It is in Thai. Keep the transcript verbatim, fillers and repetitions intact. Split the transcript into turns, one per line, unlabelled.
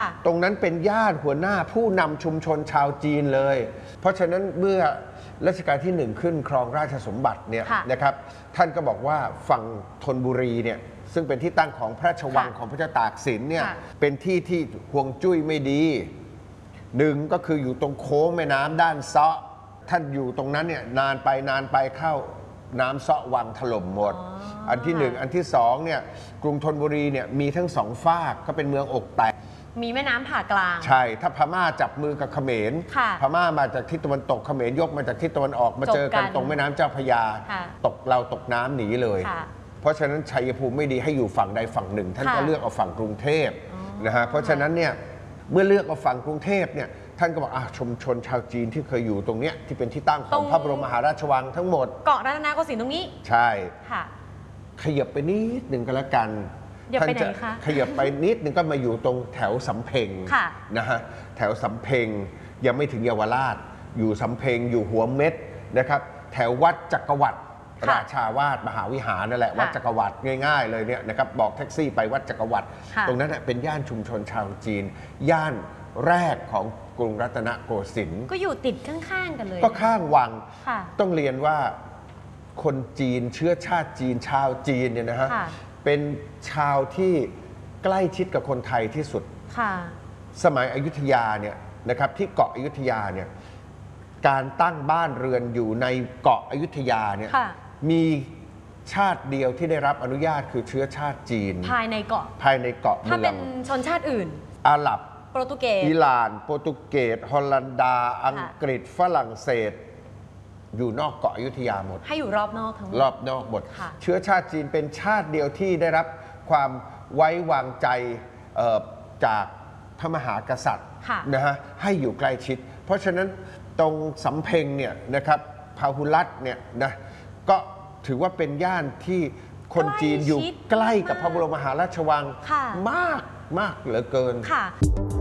ตรงนั้นเป็นญาติหัวหน้าผู้นำชุมชนชาวจีนเลยเพราะฉะนั้นเมื่อรัชกาลที่หนึ่งขึ้นครองราชสมบัติเนี่ยนะครับท่านก็บอกว่าฝั่งธนบุรีเนี่ยซึ่งเป็นที่ตั้งของพระราชวังของพระเจ้าตากสินเนี่ยเป็นที่ที่ฮวงจุ้ยไม่ดีหนึ่งก็คืออยู่ตรงโค้งแม่น้ำด้านเซาะท่านอยู่ตรงนั้นเนี่ยนานไปนานไปเข้าน้ำเซาะวังถล่มหมด อ, อันที่หนึ่งอันที่สองเนี่ยกรุงธนบุรีเนี่ยมีทั้งสองฝากก็เป็นเมืองอกแตก
มีแม่น้ำผ่ากลาง
ใช่ถ้าพม่าจับมือกับเขมรพม่ามาจากทิศตะวันตกเขมรยกมาจากทิศตะวันออกมาเจอกันตรงแม่น้ำเจ้าพระยาตกเราตกน้ำหนีเลยเพราะฉะนั้นชัยภูมิไม่ดีให้อยู่ฝั่งใดฝั่งหนึ่งท่านก็เลือกเอาฝั่งกรุงเทพนะฮะเพราะฉะนั้นเนี่ยเมื่อเลือกเอาฝั่งกรุงเทพเนี่ยท่านก็บอกชุมชนชาวจีนที่เคยอยู่ตรงเนี้ยที่เป็นที่ตั้งของพระบรมมหาราชวังทั้งหมด
เกาะรัตนโกสินทร์ตรงนี้
ใช่ค่ะขยับไปนิดหนึ่งก็แล้วกัน
ท่านจะ
ขยับไปนิดหนึ่งก็มาอยู่ตรงแถวสำเพ็งนะฮะแถวสำเพ็งยังไม่ถึงเยาวราชอยู่สำเพ็งอยู่หัวเม็ดนะครับแถววัดจักรวรรดิราชาวาสมหาวิหารนั่นแหละวัดจักรวรรดิง่ายๆเลยเนี่ยนะครับบอกแท็กซี่ไปวัดจักรวรรดิตรงนั้นเป็นย่านชุมชนชาวจีนย่านแรกของกรุงรัตนโกสินทร์
ก็อยู่ติดข้างๆกันเลย
ก็ข้างวังต้องเรียนว่าคนจีนเชื้อชาติจีนชาวจีนเนี่ยนะฮะเป็นชาวที่ใกล้ชิดกับคนไทยที่สุดสมัยอยุธยาเนี่ยนะครับที่เกาะอยุธยาเนี่ยการตั้งบ้านเรือนอยู่ในเกาะอยุธยาเนี่ยมีชาติเดียวที่ได้รับอนุญาตคือเชื้อชาติจีน
ภายในเกาะ
ภายในเกาะเมือง
ถ้าเป็นชนชาติอื่น
อาหรับ
โปรตุเกส
อิหร่านโปรตุเกสฮอลันดาอังกฤษฝรั่งเศสอยู่นอกเกาะอยุธยาหมด
ให้อยู่รอบนอกทั้งหมด
รอบนอกหมดเชื้อชาติจีนเป็นชาติเดียวที่ได้รับความไว้วางใจจากพระมหากษัตริย์นะฮะให้อยู่ใกล้ชิดเพราะฉะนั้นตรงสำเพ็งเนี่ยนะครับพาหุรัตน์เนี่ยนะก็ถือว่าเป็นย่านที่คนจีนอยู่ใกล้กับพระบรมมหาราชวังมากมากเหลือเกิน
ค่ะ